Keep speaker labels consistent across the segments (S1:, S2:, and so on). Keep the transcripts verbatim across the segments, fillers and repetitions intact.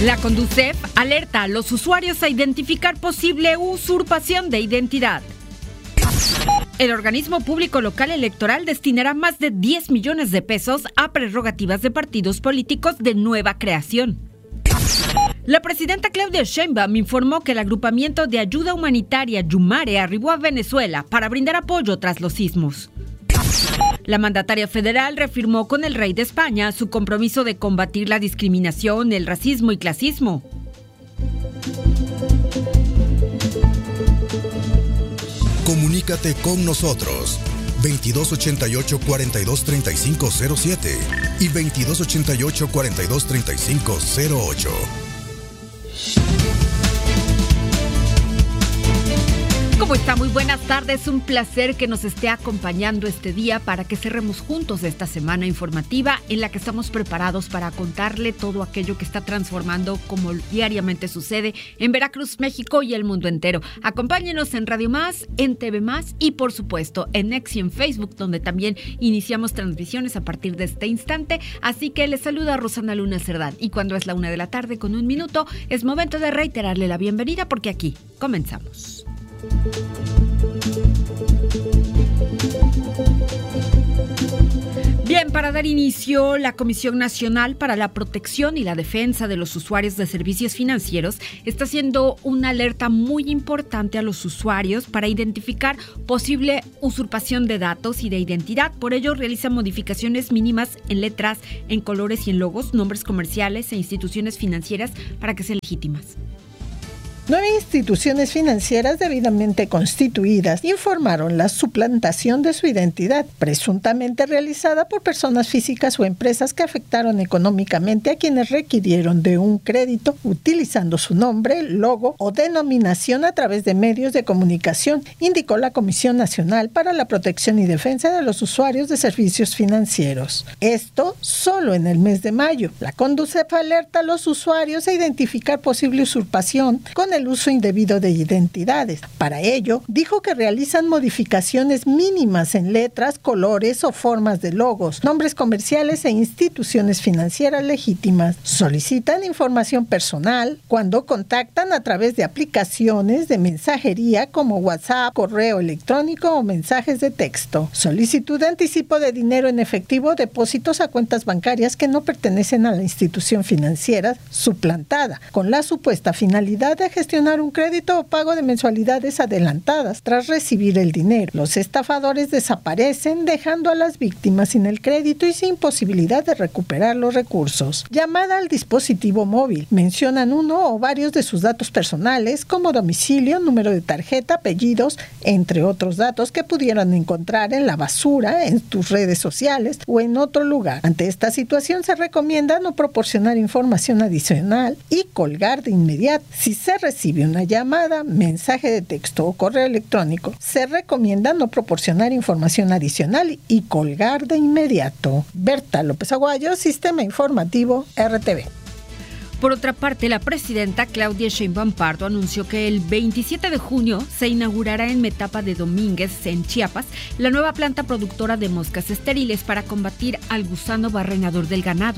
S1: La Conducef alerta a los usuarios a identificar posible usurpación de identidad. El organismo público local electoral destinará más de diez millones de pesos a prerrogativas de partidos políticos de nueva creación. La presidenta Claudia Sheinbaum informó que el agrupamiento de ayuda humanitaria Yumare arribó a Venezuela para brindar apoyo tras los sismos. La mandataria federal reafirmó con el rey de España su compromiso de combatir la discriminación, el racismo y clasismo.
S2: Comunícate con nosotros veintidós ochenta y ocho, cuarenta y dos, treinta y cinco cero siete y veintidós ochenta y ocho, cuarenta y dos, treinta y cinco cero ocho.
S1: ¿Cómo está? Muy buenas tardes, un placer que nos esté acompañando este día para que cerremos juntos esta semana informativa en la que estamos preparados para contarle todo aquello que está transformando como diariamente sucede en Veracruz, México y el mundo entero. Acompáñenos en Radio Más, en T V Más y por supuesto en X y en Facebook, donde también iniciamos transmisiones a partir de este instante. Así que les saluda Rosana Luna Cerdán y cuando es la una de la tarde con un minuto es momento de reiterarle la bienvenida porque aquí comenzamos. Bien, para dar inicio, la Comisión Nacional para la Protección y la Defensa de los Usuarios de Servicios Financieros está haciendo una alerta muy importante a los usuarios para identificar posible usurpación de datos y de identidad. Por ello, realiza modificaciones mínimas en letras, en colores y en logos, nombres comerciales e instituciones financieras para que sean legítimas.
S3: Nueve instituciones financieras debidamente constituidas informaron la suplantación de su identidad, presuntamente realizada por personas físicas o empresas que afectaron económicamente a quienes requirieron de un crédito utilizando su nombre, logo o denominación a través de medios de comunicación, indicó la Comisión Nacional para la Protección y Defensa de los Usuarios de Servicios Financieros. Esto solo en el mes de mayo. La Conducef alerta a los usuarios a identificar posible usurpación con el uso indebido de identidades. Para ello, dijo que realizan modificaciones mínimas en letras, colores o formas de logos, nombres comerciales e instituciones financieras legítimas. Solicitan información personal cuando contactan a través de aplicaciones de mensajería como WhatsApp, correo electrónico o mensajes de texto. Solicitud de anticipo de dinero en efectivo, depósitos a cuentas bancarias que no pertenecen a la institución financiera suplantada, con la supuesta finalidad de gestionar un crédito o pago de mensualidades adelantadas tras recibir el dinero. Los estafadores desaparecen dejando a las víctimas sin el crédito y sin posibilidad de recuperar los recursos. Llamada al dispositivo móvil. Mencionan uno o varios de sus datos personales como domicilio, número de tarjeta, apellidos, entre otros datos que pudieran encontrar en la basura, en tus redes sociales o en otro lugar. Ante esta situación se recomienda no proporcionar información adicional y colgar de inmediato. Si se recibe una llamada, mensaje de texto o correo electrónico, se recomienda no proporcionar información adicional y colgar de inmediato. Berta López Aguayo, Sistema Informativo R T V.
S1: Por otra parte, la presidenta Claudia Sheinbaum Pardo anunció que el veintisiete de junio se inaugurará en Metapa de Domínguez, en Chiapas, la nueva planta productora de moscas estériles para combatir al gusano barrenador del ganado.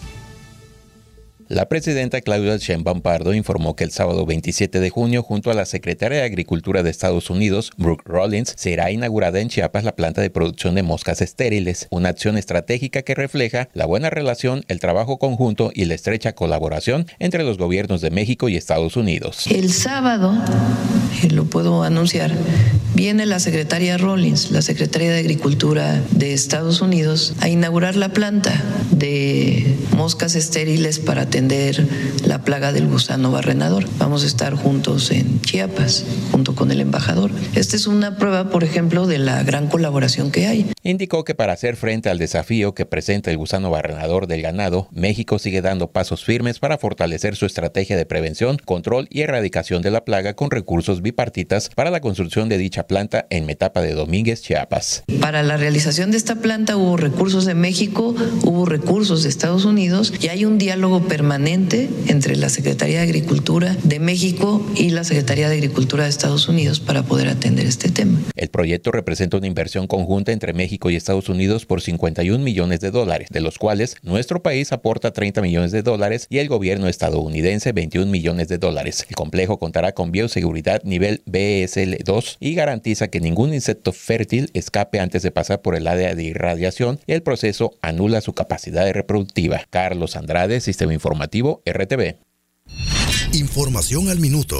S4: La presidenta Claudia Sheinbaum Pardo informó que el sábado veintisiete de junio, junto a la secretaria de Agricultura de Estados Unidos, Brooke Rollins, será inaugurada en Chiapas la planta de producción de moscas estériles, una acción estratégica que refleja la buena relación, el trabajo conjunto y la estrecha colaboración entre los gobiernos de México y Estados Unidos.
S5: El sábado, eh, lo puedo anunciar, viene la secretaria Rollins, la secretaria de Agricultura de Estados Unidos, a inaugurar la planta de moscas estériles para atender la plaga del gusano barrenador. Vamos a estar juntos en Chiapas, junto con el embajador. Esta es una prueba, por ejemplo, de la gran colaboración que hay.
S4: Indicó que para hacer frente al desafío que presenta el gusano barrenador del ganado, México sigue dando pasos firmes para fortalecer su estrategia de prevención, control y erradicación de la plaga con recursos fondos bipartitas para la construcción de dicha planta en Metapa de Domínguez, Chiapas.
S5: Para la realización de esta planta hubo recursos de México, hubo recursos de Estados Unidos y hay un diálogo permanente entre la Secretaría de Agricultura de México y la Secretaría de Agricultura de Estados Unidos para poder atender este tema.
S4: El proyecto representa una inversión conjunta entre México y Estados Unidos por cincuenta y un millones de dólares, de los cuales nuestro país aporta treinta millones de dólares y el gobierno estadounidense veintiún millones de dólares. El complejo contará con bioseguridad nivel B S L dos y garantiza que ningún insecto fértil escape antes de pasar por el área de irradiación y el proceso anula su capacidad reproductiva. Carlos Andrade, Sistema Informativo, R T V.
S2: Información al minuto.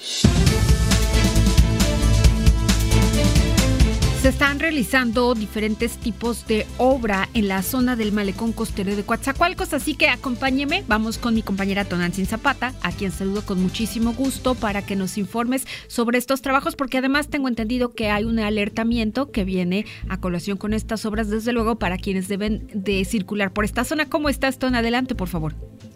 S1: Se están realizando diferentes tipos de obra en la zona del malecón costero de Coatzacoalcos, así que acompáñeme, vamos con mi compañera Tonantzin Zapata, a quien saludo con muchísimo gusto para que nos informes sobre estos trabajos, porque además tengo entendido que hay un alertamiento que viene a colación con estas obras, desde luego, para quienes deben de circular por esta zona. ¿Cómo estás, Ton? Adelante, por favor.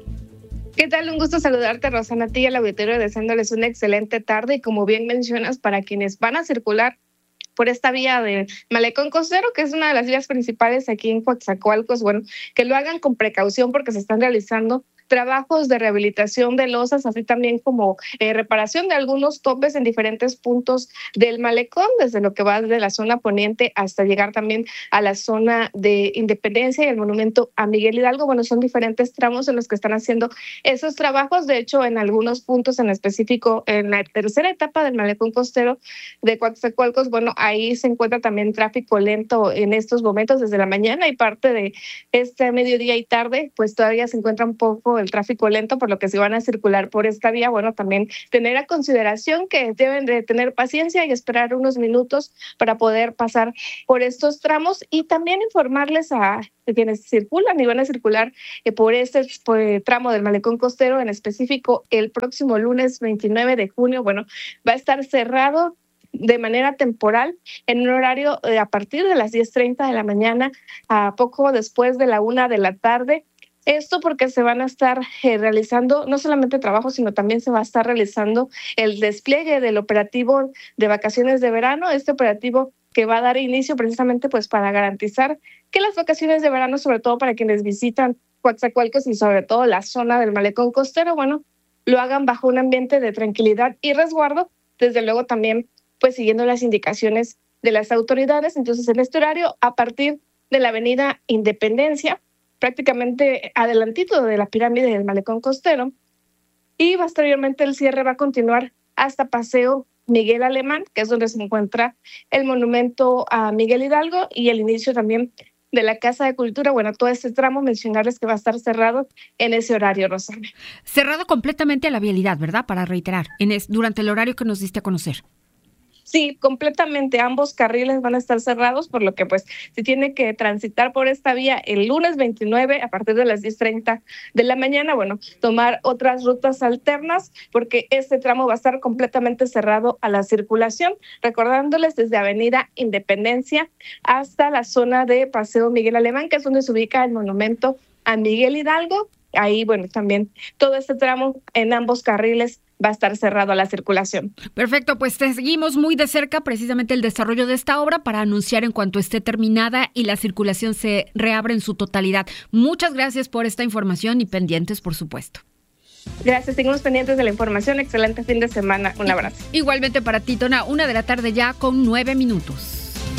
S6: ¿Qué tal? Un gusto saludarte, Rosana, a ti y al auditorio, deseándoles una excelente tarde y, como bien mencionas, para quienes van a circular por esta vía de Malecón Costero, que es una de las vías principales aquí en Coatzacoalcos, bueno, que lo hagan con precaución porque se están realizando trabajos de rehabilitación de losas, así también como eh, reparación de algunos topes en diferentes puntos del malecón, desde lo que va de la zona poniente hasta llegar también a la zona de Independencia y el monumento a Miguel Hidalgo. Bueno, son diferentes tramos en los que están haciendo esos trabajos. De hecho, en algunos puntos en específico, en la tercera etapa del malecón costero de Coatzacoalcos, bueno, ahí se encuentra también tráfico lento en estos momentos desde la mañana, y parte de este mediodía y tarde, pues todavía se encuentra un poco el tráfico lento, por lo que si van a circular por esta vía, bueno, también tener a consideración que deben de tener paciencia y esperar unos minutos para poder pasar por estos tramos, y también informarles a quienes circulan y van a circular eh, por este por el tramo del malecón costero en específico el próximo lunes veintinueve de junio, bueno, va a estar cerrado de manera temporal en un horario eh, a partir de las diez treinta de la mañana a poco después de la una de la tarde. Esto porque se van a estar eh, realizando no solamente trabajo, sino también se va a estar realizando el despliegue del operativo de vacaciones de verano, este operativo que va a dar inicio precisamente pues para garantizar que las vacaciones de verano, sobre todo para quienes visitan Coatzacoalcos y sobre todo la zona del malecón costero, bueno, lo hagan bajo un ambiente de tranquilidad y resguardo, desde luego también pues siguiendo las indicaciones de las autoridades. Entonces, en este horario, a partir de la avenida Independencia, prácticamente adelantito de la pirámide del malecón costero, y posteriormente el cierre va a continuar hasta Paseo Miguel Alemán, que es donde se encuentra el monumento a Miguel Hidalgo y el inicio también de la Casa de Cultura. Bueno, todo este tramo, mencionarles que va a estar cerrado en ese horario, Rosana.
S1: Cerrado completamente a la vialidad, ¿verdad? Para reiterar, en es, durante el horario que nos diste a conocer.
S6: Sí, completamente. Ambos carriles van a estar cerrados, por lo que pues se tiene que transitar por esta vía el lunes veintinueve a partir de las diez treinta de la mañana. Bueno, tomar otras rutas alternas porque este tramo va a estar completamente cerrado a la circulación. Recordándoles desde Avenida Independencia hasta la zona de Paseo Miguel Alemán, que es donde se ubica el monumento a Miguel Hidalgo. Ahí, bueno, también todo este tramo en ambos carriles va a estar cerrado a la circulación.
S1: Perfecto, pues te seguimos muy de cerca precisamente el desarrollo de esta obra para anunciar en cuanto esté terminada y la circulación se reabre en su totalidad. Muchas gracias por esta información y pendientes, por supuesto.
S6: Gracias, seguimos pendientes de la información. Excelente fin de semana. Un abrazo.
S1: Igualmente para ti, Tona, una de la tarde ya con nueve minutos.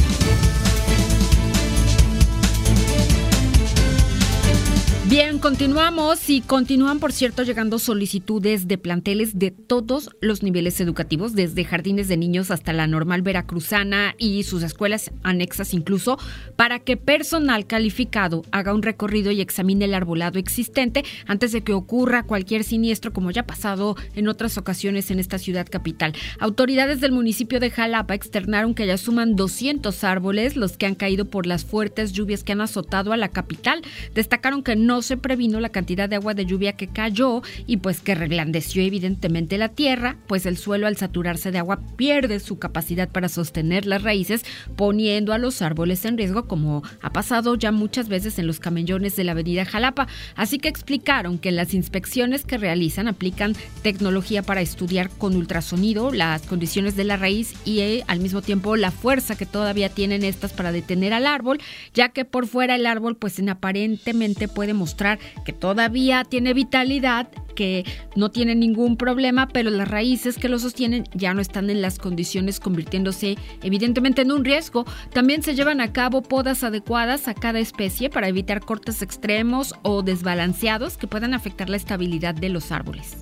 S1: Bien, continuamos y continúan, por cierto, llegando solicitudes de planteles de todos los niveles educativos, desde jardines de niños hasta la normal veracruzana y sus escuelas anexas incluso, para que personal calificado haga un recorrido y examine el arbolado existente antes de que ocurra cualquier siniestro, como ya ha pasado en otras ocasiones en esta ciudad capital. Autoridades del municipio de Jalapa externaron que ya suman doscientos árboles los que han caído por las fuertes lluvias que han azotado a la capital. Destacaron que no no se previno la cantidad de agua de lluvia que cayó y pues que reblandeció evidentemente la tierra, pues el suelo al saturarse de agua pierde su capacidad para sostener las raíces, poniendo a los árboles en riesgo, como ha pasado ya muchas veces en los camellones de la avenida Jalapa. Así que explicaron que en las inspecciones que realizan aplican tecnología para estudiar con ultrasonido las condiciones de la raíz y eh, al mismo tiempo la fuerza que todavía tienen estas para detener al árbol, ya que por fuera el árbol pues aparentemente puede mostrar que todavía tiene vitalidad, que no tiene ningún problema, pero las raíces que lo sostienen ya no están en las condiciones, convirtiéndose evidentemente en un riesgo. También se llevan a cabo podas adecuadas a cada especie para evitar cortes extremos o desbalanceados que puedan afectar la estabilidad de los árboles.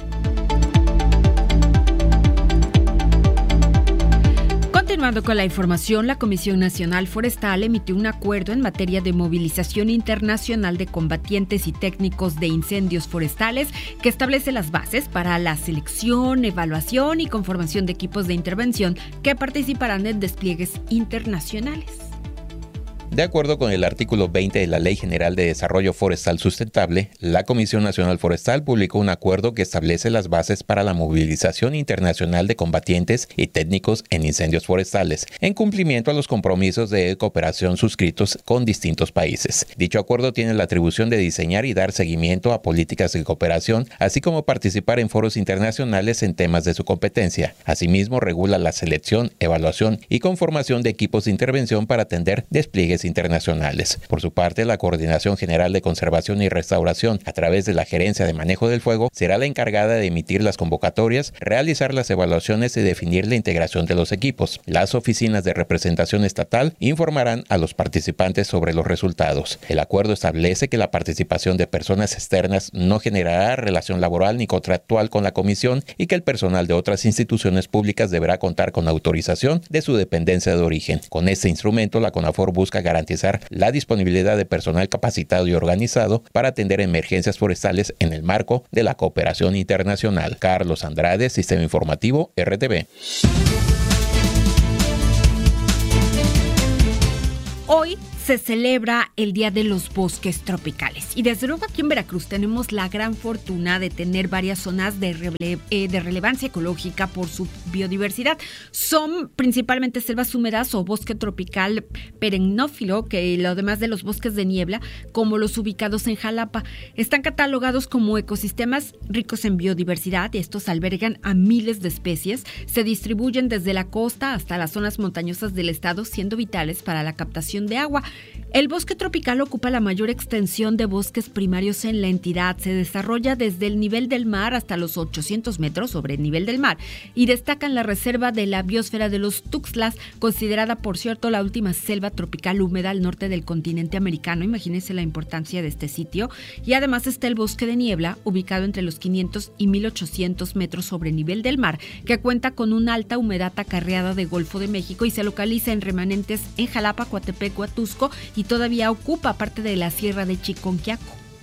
S1: Continuando con la información, la Comisión Nacional Forestal emitió un acuerdo en materia de movilización internacional de combatientes y técnicos de incendios forestales que establece las bases para la selección, evaluación y conformación de equipos de intervención que participarán en despliegues internacionales.
S4: De acuerdo con el artículo veinte de la Ley General de Desarrollo Forestal Sustentable, la Comisión Nacional Forestal publicó un acuerdo que establece las bases para la movilización internacional de combatientes y técnicos en incendios forestales, en cumplimiento a los compromisos de cooperación suscritos con distintos países. Dicho acuerdo tiene la atribución de diseñar y dar seguimiento a políticas de cooperación, así como participar en foros internacionales en temas de su competencia. Asimismo, regula la selección, evaluación y conformación de equipos de intervención para atender despliegues internacionales. Por su parte, la Coordinación General de Conservación y Restauración, a través de la Gerencia de Manejo del Fuego, será la encargada de emitir las convocatorias, realizar las evaluaciones y definir la integración de los equipos. Las oficinas de representación estatal informarán a los participantes sobre los resultados. El acuerdo establece que la participación de personas externas no generará relación laboral ni contractual con la comisión y que el personal de otras instituciones públicas deberá contar con autorización de su dependencia de origen. Con este instrumento, la CONAFOR busca garantizar la disponibilidad de personal capacitado y organizado para atender emergencias forestales en el marco de la cooperación internacional. Carlos Andrade, Sistema Informativo, R T V.
S1: Hoy se celebra el Día de los Bosques Tropicales y desde luego aquí en Veracruz tenemos la gran fortuna de tener varias zonas de, rele- eh, de relevancia ecológica por su biodiversidad. Son principalmente selvas húmedas o bosque tropical perennófilo, que lo demás de los bosques de niebla, como los ubicados en Jalapa, están catalogados como ecosistemas ricos en biodiversidad y estos albergan a miles de especies, se distribuyen desde la costa hasta las zonas montañosas del estado, siendo vitales para la captación de agua. El bosque tropical ocupa la mayor extensión de bosques primarios en la entidad. Se desarrolla desde el nivel del mar hasta los ochocientos metros sobre el nivel del mar y destaca en la reserva de la biosfera de los Tuxtlas, considerada por cierto la última selva tropical húmeda al norte del continente americano. Imagínense la importancia de este sitio. Y además está el bosque de niebla, ubicado entre los quinientos y mil ochocientos metros sobre el nivel del mar, que cuenta con una alta humedad acarreada de Golfo de México y se localiza en remanentes en Jalapa, Coatepec, Huatusco y todavía ocupa parte de la Sierra de Chiconquiaco.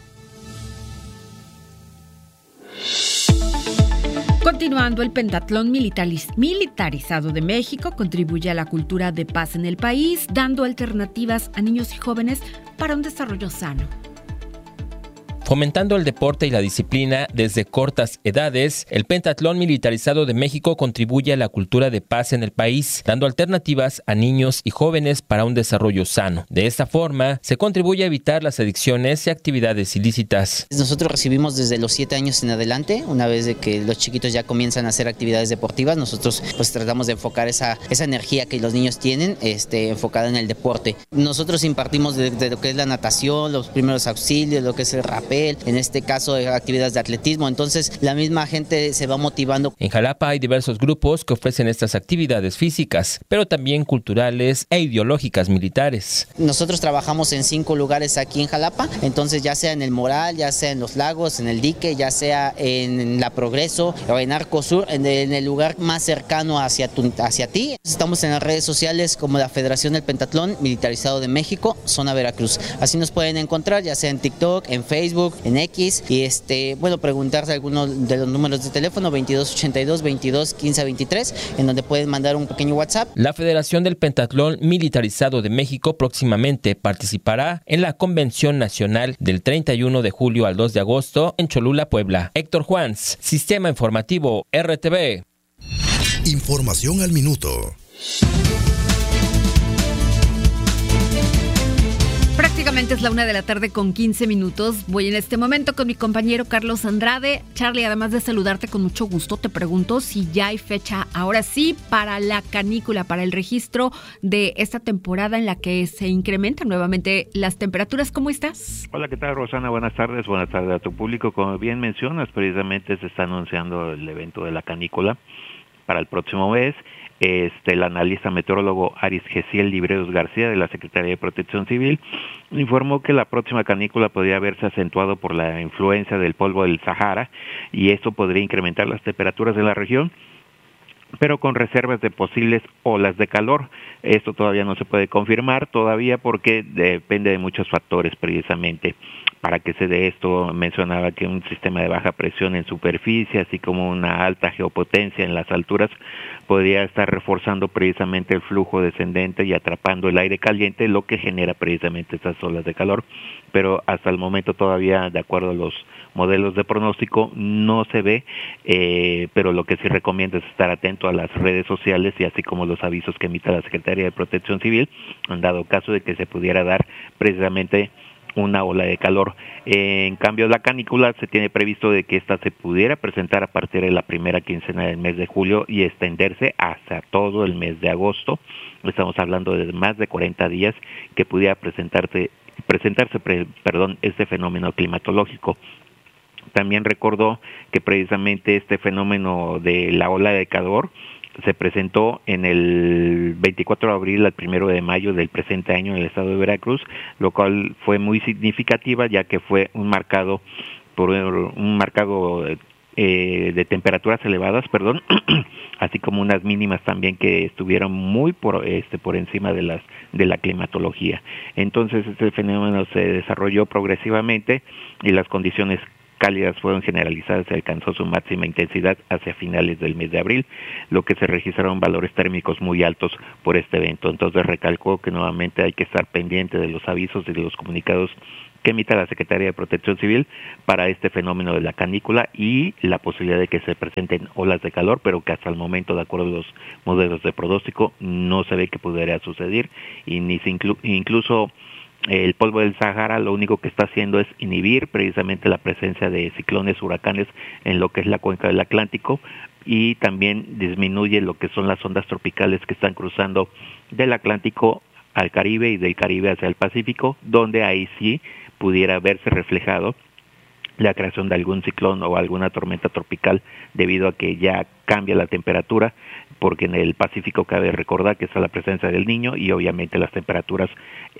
S1: Continuando, el pentatlón militariz- militarizado de México contribuye a la cultura de paz en el país, dando alternativas a niños y jóvenes para un desarrollo sano.
S7: Fomentando el deporte y la disciplina desde cortas edades, el Pentatlón Militarizado de México contribuye a la cultura de paz en el país, dando alternativas a niños y jóvenes para un desarrollo sano. De esta forma, se contribuye a evitar las adicciones y actividades ilícitas.
S8: Nosotros recibimos desde los siete años en adelante, una vez de que los chiquitos ya comienzan a hacer actividades deportivas, nosotros pues tratamos de enfocar esa, esa energía que los niños tienen, este, enfocada en el deporte. Nosotros impartimos de, de lo que es la natación, los primeros auxilios, lo que es el rapel, en este caso actividades de atletismo, entonces la misma gente se va motivando.
S7: En Jalapa hay diversos grupos que ofrecen estas actividades físicas, pero también culturales e ideológicas militares.
S8: Nosotros trabajamos en cinco lugares aquí en Jalapa, entonces ya sea en el Moral, ya sea en los lagos, en el dique, ya sea en la Progreso o en Arcosur, en el, en el lugar más cercano hacia, tu, hacia ti. Estamos en las redes sociales como la Federación del Pentatlón Militarizado de México, Zona Veracruz. Así nos pueden encontrar, ya sea en TikTok, en Facebook, Facebook, en X, y este, bueno, preguntarse alguno de los números de teléfono veintidós ochenta y dos, veintidós, quince, veintitrés, en donde pueden mandar un pequeño WhatsApp.
S7: La Federación del Pentatlón Militarizado de México próximamente participará en la Convención Nacional del treinta y uno de julio al dos de agosto en Cholula, Puebla. Héctor Juans, Sistema Informativo R T V.
S2: Información al minuto.
S1: Prácticamente es la una de la tarde con quince minutos. Voy en este momento con mi compañero Carlos Andrade. Charlie, además de saludarte con mucho gusto, te pregunto si ya hay fecha, ahora sí, para la canícula, para el registro de esta temporada en la que se incrementan nuevamente las temperaturas. ¿Cómo estás?
S9: Hola, ¿qué tal, Rosana? Buenas tardes. Buenas tardes a tu público. Como bien mencionas, precisamente se está anunciando el evento de la canícula para el próximo mes. Este, el analista meteorólogo Aris Gesiel Libreros García de la Secretaría de Protección Civil informó que la próxima canícula podría haberse acentuado por la influencia del polvo del Sahara y esto podría incrementar las temperaturas de la región, pero con reservas de posibles olas de calor. Esto todavía no se puede confirmar todavía porque depende de muchos factores precisamente. Para que se dé esto, mencionaba que un sistema de baja presión en superficie, así como una alta geopotencia en las alturas, podría estar reforzando precisamente el flujo descendente y atrapando el aire caliente, lo que genera precisamente estas olas de calor. Pero hasta el momento todavía, de acuerdo a los modelos de pronóstico, no se ve, eh, pero lo que sí recomiendo es estar atento a las redes sociales y así como los avisos que emita la Secretaría de Protección Civil, en dado caso de que se pudiera dar precisamente una ola de calor. Eh, en cambio, la canícula se tiene previsto de que esta se pudiera presentar a partir de la primera quincena del mes de julio y extenderse hasta todo el mes de agosto. Estamos hablando de más de cuarenta días que pudiera presentarse, presentarse pre, perdón, este fenómeno climatológico. También recordó que precisamente este fenómeno de la ola de calor se presentó en el veinticuatro de abril al primero de mayo del presente año en el estado de Veracruz, lo cual fue muy significativa ya que fue un marcado por un marcado eh, de temperaturas elevadas, perdón, así como unas mínimas también que estuvieron muy por este por encima de las de la climatología. Entonces este fenómeno se desarrolló progresivamente y las condiciones cálidas fueron generalizadas y alcanzó su máxima intensidad hacia finales del mes de abril, lo que se registraron valores térmicos muy altos por este evento. Entonces recalcó que nuevamente hay que estar pendiente de los avisos y de los comunicados que emita la Secretaría de Protección Civil para este fenómeno de la canícula y la posibilidad de que se presenten olas de calor, pero que hasta el momento, de acuerdo a los modelos de pronóstico, no se ve que pudiera suceder y ni se inclu- incluso el polvo del Sahara lo único que está haciendo es inhibir precisamente la presencia de ciclones, huracanes en lo que es la cuenca del Atlántico y también disminuye lo que son las ondas tropicales que están cruzando del Atlántico al Caribe y del Caribe hacia el Pacífico, donde ahí sí pudiera verse reflejado la creación de algún ciclón o alguna tormenta tropical debido a que ya cambia la temperatura, porque en el Pacífico cabe recordar que está la presencia del Niño y obviamente las temperaturas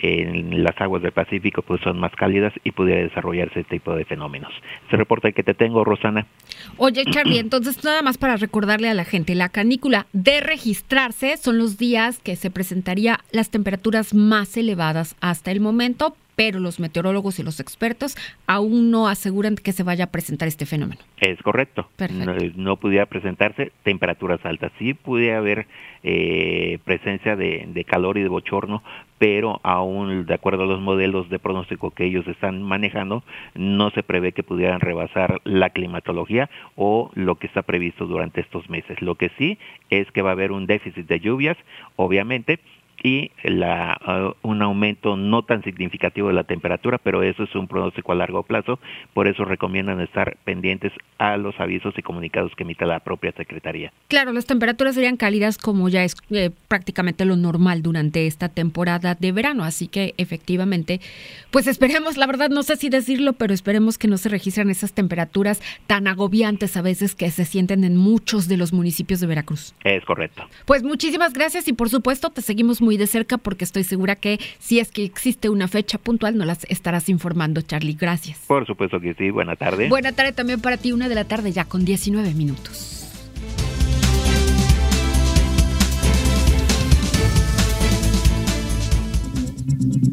S9: en las aguas del Pacífico pues son más cálidas y pudiera desarrollarse este tipo de fenómenos. Ese reporte que te tengo, Rosana.
S1: Oye, Charlie, entonces nada más para recordarle a la gente, la canícula de registrarse son los días que se presentaría las temperaturas más elevadas hasta el momento, pero los meteorólogos y los expertos aún no aseguran que se vaya a presentar este fenómeno.
S9: Es correcto.
S1: Perfecto.
S9: No, no pudiera presentarse temperaturas altas. Sí pudiera haber eh, presencia de, de calor y de bochorno, pero aún de acuerdo a los modelos de pronóstico que ellos están manejando, no se prevé que pudieran rebasar la climatología o lo que está previsto durante estos meses. Lo que sí es que va a haber un déficit de lluvias, obviamente, y la, uh, un aumento no tan significativo de la temperatura, pero eso es un pronóstico a largo plazo, por eso recomiendan estar pendientes a los avisos y comunicados que emita la propia Secretaría.
S1: Claro, las temperaturas serían cálidas como ya es eh, prácticamente lo normal durante esta temporada de verano, así que efectivamente, pues esperemos, la verdad no sé si decirlo, pero esperemos que no se registren esas temperaturas tan agobiantes a veces que se sienten en muchos de los municipios de Veracruz.
S9: Es correcto.
S1: Pues muchísimas gracias y por supuesto te seguimos muy de cerca porque estoy segura que si es que existe una fecha puntual nos las estarás informando, Charlie. Gracias.
S9: Por supuesto que sí. Buena tarde.
S1: Buena tarde también para ti, una de la tarde ya con diecinueve minutos.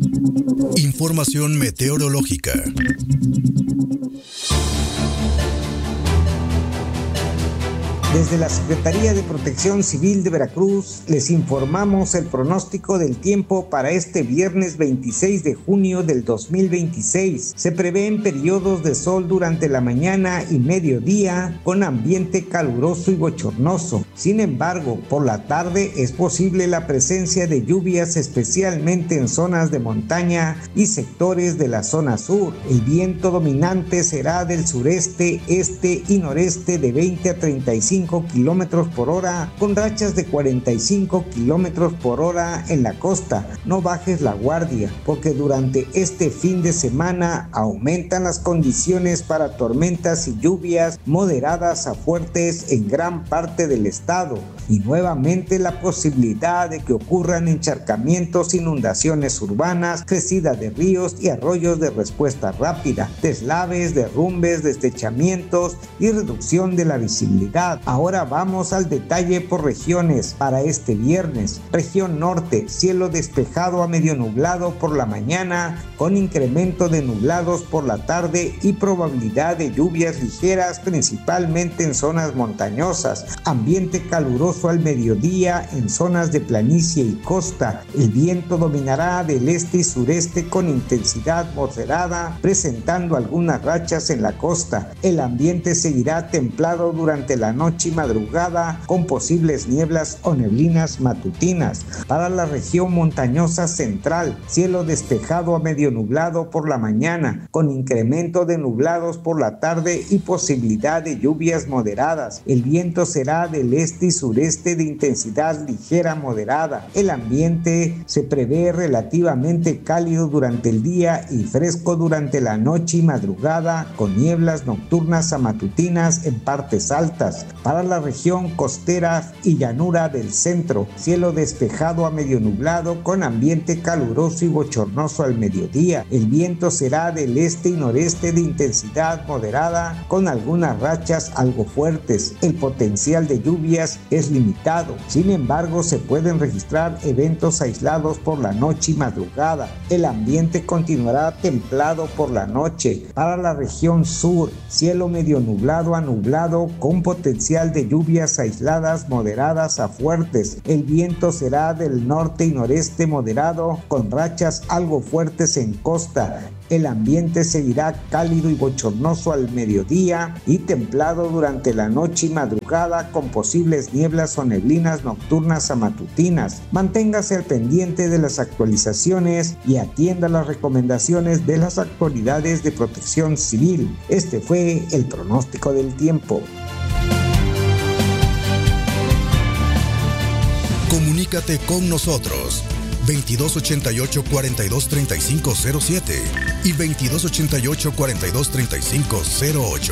S2: Información meteorológica.
S10: Desde la Secretaría de Protección Civil de Veracruz les informamos el pronóstico del tiempo para este viernes veintiséis de junio del dos mil veintiséis. Se prevén periodos de sol durante la mañana y mediodía con ambiente caluroso y bochornoso. Sin embargo, por la tarde es posible la presencia de lluvias, especialmente en zonas de montaña y sectores de la zona sur. El viento dominante será del sureste, este y noreste de veinte a treinta y cinco kilómetros por hora, con rachas de cuarenta y cinco kilómetros por hora en la costa. No bajes la guardia, porque durante este fin de semana aumentan las condiciones para tormentas y lluvias moderadas a fuertes en gran parte del estado, y nuevamente la posibilidad de que ocurran encharcamientos, inundaciones urbanas, crecida de ríos y arroyos de respuesta rápida, deslaves, derrumbes, deslizamientos y reducción de la visibilidad. Ahora vamos al detalle por regiones para este viernes. Región norte, cielo despejado a medio nublado por la mañana, con incremento de nublados por la tarde y probabilidad de lluvias ligeras, principalmente en zonas montañosas. Ambiente caluroso al mediodía en zonas de planicie y costa. El viento dominará del este y sureste con intensidad moderada, presentando algunas rachas en la costa. El ambiente seguirá templado durante la noche y madrugada, con posibles nieblas o neblinas matutinas. Para la región montañosa central, cielo despejado a medio nublado por la mañana, con incremento de nublados por la tarde y posibilidad de lluvias moderadas. El viento será del este y sureste de intensidad ligera moderada. El ambiente se prevé relativamente cálido durante el día y fresco durante la noche y madrugada, con nieblas nocturnas a matutinas en partes altas. Para la región costera y llanura del centro, cielo despejado a medio nublado con ambiente caluroso y bochornoso al mediodía. El viento será del este y noreste de intensidad moderada, con algunas rachas algo fuertes. El potencial de lluvias es limitado. Sin embargo, se pueden registrar eventos aislados por la noche y madrugada. El ambiente continuará templado por la noche. Para la región sur, cielo medio nublado a nublado con potencial de lluvias aisladas moderadas a fuertes. El viento será del norte y noreste moderado, con rachas algo fuertes en costa. El ambiente seguirá cálido y bochornoso al mediodía y templado durante la noche y madrugada, con posibles nieblas o neblinas nocturnas a matutinas. Manténgase al pendiente de las actualizaciones y atienda las recomendaciones de las autoridades de protección civil. Este fue el pronóstico del tiempo.
S2: Comunícate con nosotros veintidós ochenta y ocho, cuarenta y dos, treinta y cinco cero siete y veintidós ochenta y ocho, cuarenta y dos, treinta y cinco cero ocho.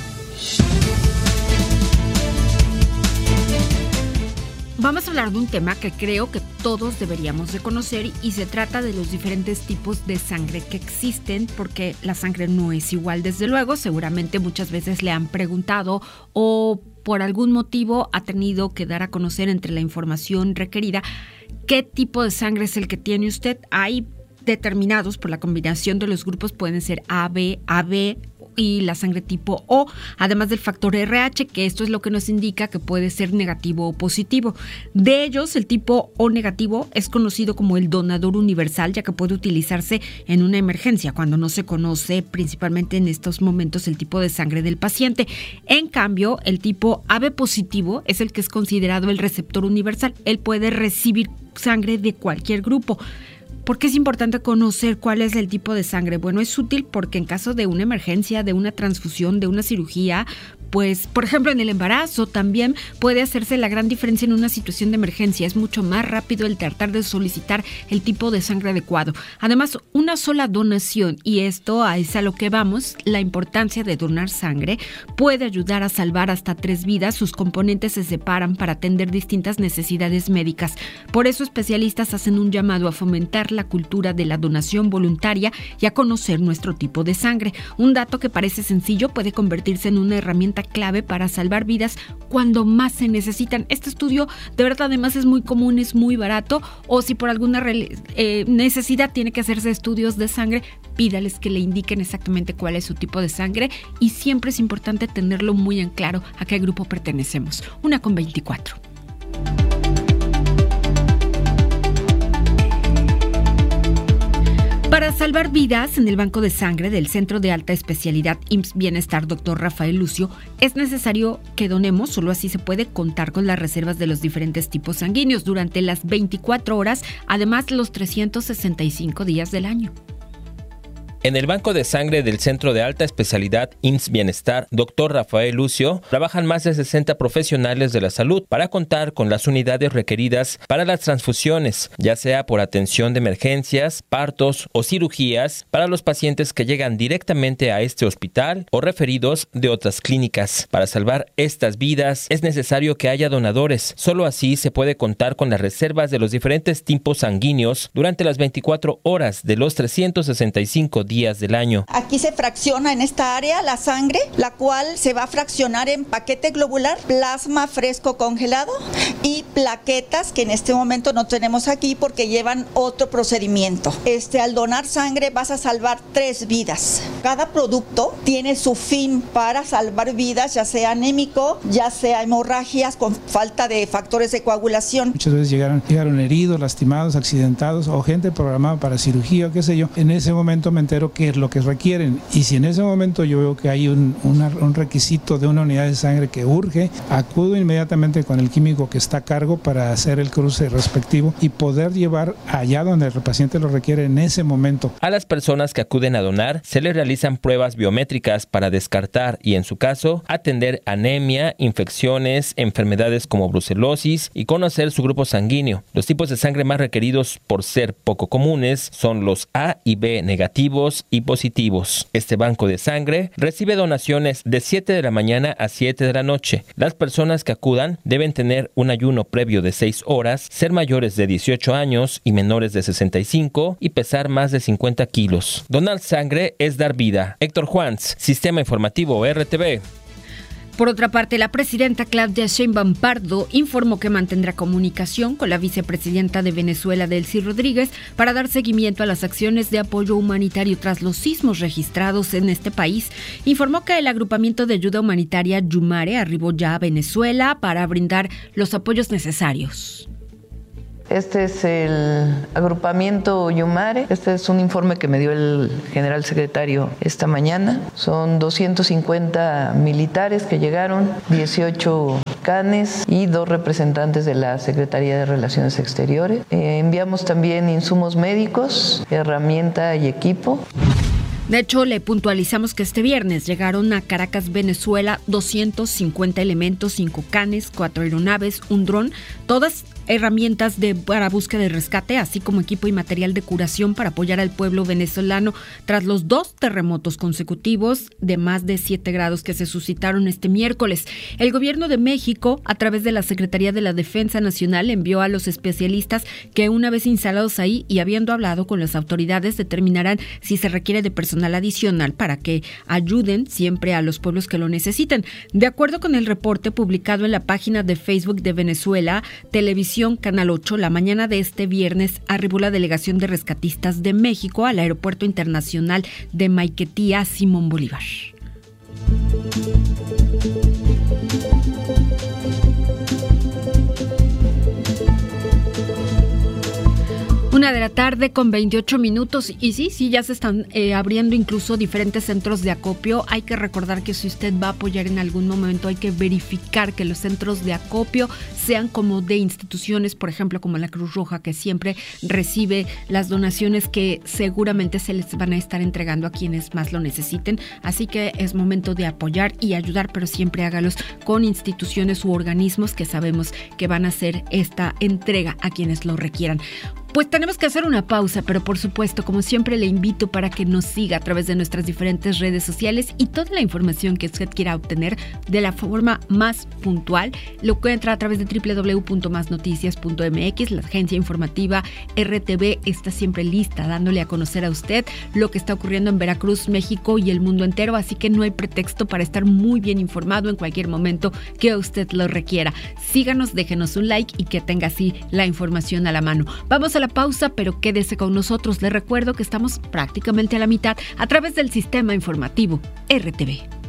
S1: Vamos a hablar de un tema que creo que todos deberíamos de conocer, y se trata de los diferentes tipos de sangre que existen, porque la sangre no es igual, desde luego. Seguramente muchas veces le han preguntado o por algún motivo ha tenido que dar a conocer entre la información requerida qué tipo de sangre es el que tiene usted. Hay determinados por la combinación de los grupos, pueden ser A B, A B y la sangre tipo O, además del factor R H, que esto es lo que nos indica que puede ser negativo o positivo. De ellos, el tipo O negativo es conocido como el donador universal, ya que puede utilizarse en una emergencia cuando no se conoce, principalmente en estos momentos, el tipo de sangre del paciente. En cambio, el tipo A B positivo es el que es considerado el receptor universal. Él puede recibir sangre de cualquier grupo. ¿Por qué es importante conocer cuál es el tipo de sangre? Bueno, es útil porque en caso de una emergencia, de una transfusión, de una cirugía, pues, por ejemplo, en el embarazo también puede hacerse la gran diferencia en una situación de emergencia. Es mucho más rápido el tratar de solicitar el tipo de sangre adecuado. Además, una sola donación, y esto es a lo que vamos, la importancia de donar sangre, puede ayudar a salvar hasta tres vidas. Sus componentes se separan para atender distintas necesidades médicas. Por eso, especialistas hacen un llamado a fomentar la cultura de la donación voluntaria y a conocer nuestro tipo de sangre. Un dato que parece sencillo puede convertirse en una herramienta clave para salvar vidas cuando más se necesitan. Este estudio de verdad además es muy común, es muy barato, o si por alguna eh, necesidad tiene que hacerse estudios de sangre, pídales que le indiquen exactamente cuál es su tipo de sangre, y siempre es importante tenerlo muy en claro a qué grupo pertenecemos. Una con veinticuatro. Para salvar vidas, en el banco de sangre del Centro de Alta Especialidad I M S S Bienestar Doctor Rafael Lucio, es necesario que donemos, solo así se puede contar con las reservas de los diferentes tipos sanguíneos durante las veinticuatro horas, además los trescientos sesenta y cinco días del año.
S7: En el banco de sangre del Centro de Alta Especialidad I M S S Bienestar Doctor Rafael Lucio trabajan más de sesenta profesionales de la salud para contar con las unidades requeridas para las transfusiones, ya sea por atención de emergencias, partos o cirugías para los pacientes que llegan directamente a este hospital o referidos de otras clínicas. Para salvar estas vidas es necesario que haya donadores. Solo así se puede contar con las reservas de los diferentes tipos sanguíneos durante las veinticuatro horas de los trescientos sesenta y cinco días del año.
S11: Aquí se fracciona en esta área la sangre, la cual se va a fraccionar en paquete globular, plasma fresco congelado y plaquetas, que en este momento no tenemos aquí porque llevan otro procedimiento. Este, al donar sangre vas a salvar tres vidas. Cada producto tiene su fin para salvar vidas, ya sea anémico, ya sea hemorragias con falta de factores de coagulación.
S12: Muchas veces llegaron, llegaron heridos, lastimados, accidentados o gente programada para cirugía o qué sé yo. En ese momento me entero qué es lo que requieren, y si en ese momento yo veo que hay un, una, un requisito de una unidad de sangre que urge, acudo inmediatamente con el químico que está a cargo para hacer el cruce respectivo y poder llevar allá donde el paciente lo requiere en ese momento.
S7: A las personas que acuden a donar se les realizan pruebas biométricas para descartar y, en su caso, atender anemia, infecciones, enfermedades como brucelosis y conocer su grupo sanguíneo. Los tipos de sangre más requeridos, por ser poco comunes, son los A y B negativos y positivos. Este banco de sangre recibe donaciones de siete de la mañana a siete de la noche. Las personas que acudan deben tener un ayuno previo de seis horas, ser mayores de dieciocho años y menores de sesenta y cinco y pesar más de cincuenta kilos. Donar sangre es dar vida. Héctor Juans, Sistema Informativo R T V.
S1: Por otra parte, la presidenta Claudia Sheinbaum Pardo informó que mantendrá comunicación con la vicepresidenta de Venezuela, Delcy Rodríguez, para dar seguimiento a las acciones de apoyo humanitario tras los sismos registrados en este país. Informó que el agrupamiento de ayuda humanitaria Yumare arribó ya a Venezuela para brindar los apoyos necesarios.
S5: Este es el agrupamiento Yumare. Este es un informe que me dio el general secretario esta mañana. Son doscientos cincuenta militares que llegaron, dieciocho canes y dos representantes de la Secretaría de Relaciones Exteriores. Eh, enviamos también insumos médicos, herramienta y equipo.
S1: De hecho, le puntualizamos que este viernes llegaron a Caracas, Venezuela, doscientos cincuenta elementos, cinco canes, cuatro aeronaves, un dron, todas herramientas de, para búsqueda y rescate, así como equipo y material de curación para apoyar al pueblo venezolano tras los dos terremotos consecutivos de más de siete grados que se suscitaron este miércoles. El gobierno de México, a través de la Secretaría de la Defensa Nacional, envió a los especialistas que, una vez instalados ahí y habiendo hablado con las autoridades, determinarán si se requiere de personal adicional para que ayuden siempre a los pueblos que lo necesiten. De acuerdo con el reporte publicado en la página de Facebook de Venezuela, Televisión Canal ocho, la mañana de este viernes arribó la delegación de rescatistas de México al Aeropuerto Internacional de Maiquetía Simón Bolívar. Una de la tarde con veintiocho minutos, y sí, sí, ya se están eh, abriendo incluso diferentes centros de acopio. Hay que recordar que si usted va a apoyar en algún momento, hay que verificar que los centros de acopio sean como de instituciones, por ejemplo, como la Cruz Roja, que siempre recibe las donaciones que seguramente se les van a estar entregando a quienes más lo necesiten. Así que es momento de apoyar y ayudar, pero siempre hágalos con instituciones u organismos que sabemos que van a hacer esta entrega a quienes lo requieran. Pues tenemos que hacer una pausa, pero por supuesto, como siempre, le invito para que nos siga a través de nuestras diferentes redes sociales y toda la información que usted quiera obtener de la forma más puntual lo encuentra a través de doble u doble u doble u punto más noticias punto eme equis. La agencia informativa R T V está siempre lista, dándole a conocer a usted lo que está ocurriendo en Veracruz, México y el mundo entero, así que no hay pretexto para estar muy bien informado en cualquier momento que usted lo requiera. Síganos, déjenos un like y que tenga así la información a la mano. Vamos a la pausa, pero quédese con nosotros. Les recuerdo que estamos prácticamente a la mitad a través del sistema informativo R T V.